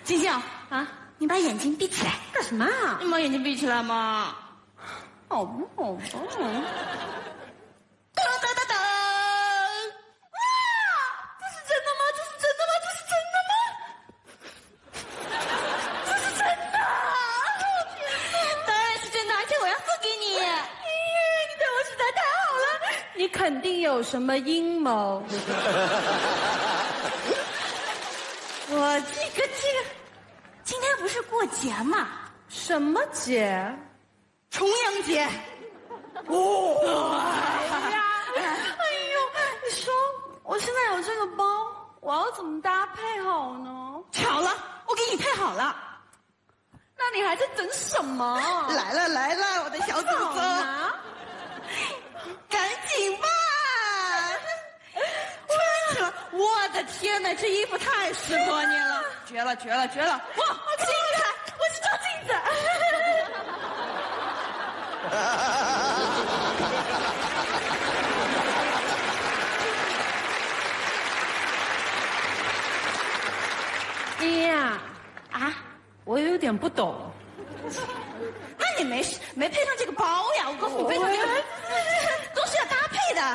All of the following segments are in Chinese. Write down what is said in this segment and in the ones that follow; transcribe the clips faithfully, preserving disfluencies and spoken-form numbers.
晶晶啊， 你把眼睛闭起来。 干什么啊？ 你把眼睛闭起来嘛。 好不好吧？ 噔噔噔噔！哇，这是真的吗？这是真的吗？这是真的吗？这是真的！天哪！当然是真的，而且我要送给你。你对我实在太好了。 你肯定有什么阴谋。 我这个这个，今天不是过节吗？ 什么节？ 重阳节。 哦，哎呀，哎呦，你说我现在有这个包，我要怎么搭配好呢？ 巧了，我给你配好了。 那你还在等什么？ 来了来了，我的小祖宗，赶紧吧！穿起来，我的天哪，这衣服太适合你了，绝了绝了绝了！哇，精彩！我去照镜子。 依呀， 啊， 我有点不懂。 那你没没配上这个包呀？我告诉你，配上这个都是要搭配的。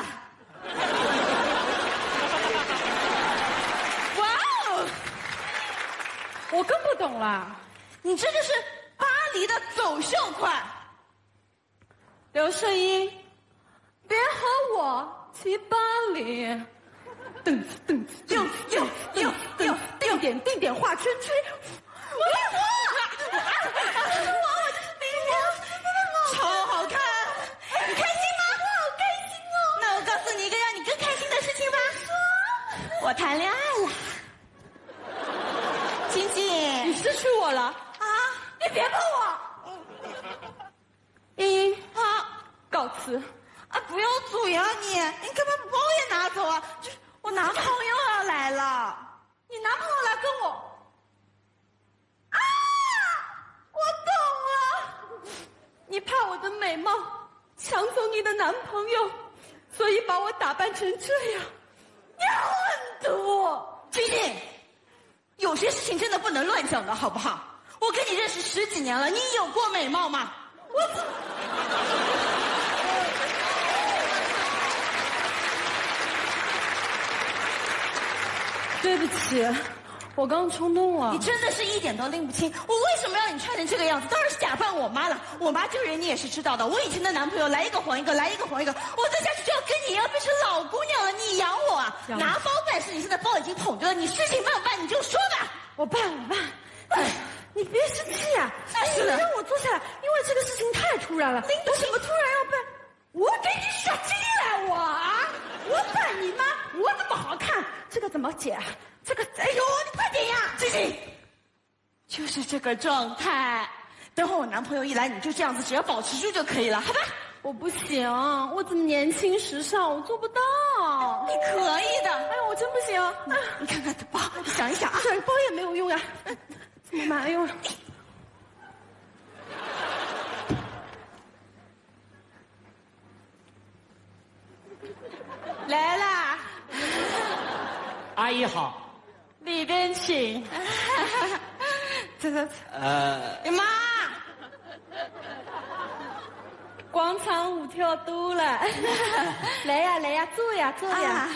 哇哦！ 我更不懂了。 你这就是巴黎的走秀款。 刘胜英，别和我去巴黎。噔噔， 又又又又定点定点画圈圈。 我我我我就是明星，超好看，你开心吗？我好开心哦！那我告诉你一个让你更开心的事情吧。说，我谈恋爱了。晶晶， 你失去我了啊！ 你别碰我。英英， 啊， 告辞。 啊，不要走呀你！你干嘛把包也拿走啊？就是我男朋友要来了。 你男朋友来跟我。 啊！我懂了。 你怕我的美貌抢走你的男朋友，所以把我打扮成这样。 你很毒，晶晶。有些事情真的不能乱讲的，好不好？我跟你认识十几年了，你有过美貌吗？我怎么？ 对不起，我刚冲动了。 你真的是一点都拎不清，我为什么让你穿成这个样子？当然是假扮我妈了。我妈这个人你也是知道的，我以前的男朋友来一个还一个，来一个还一个，我再下去就要跟你一样变成老姑娘了。你养我啊？ 养拿包办事，你现在包已经捧着了，你事情办不办你就说吧。 我办我办。哎，你别生气呀、啊！哎，你让我坐下来，因为这个事情太突然了。我怎么突然要办？我给你耍鸡来，我啊！我办你妈！我这么好看，这个怎么解啊？这个，哎呦，你快点呀！ 晶晶，就是这个状态。等会我男朋友一来，你就这样子，只要保持住就可以了，好吧？ 我不行，我怎么年轻时尚，我做不到。 你可以的。 哎，我真不行。 你你看看这包，你想一想啊， 这包也没有用呀，怎么买用？来啦， 阿姨好。 里边请。 这个， 呃， 妈， 广场舞跳多了。来呀来呀，坐呀坐呀。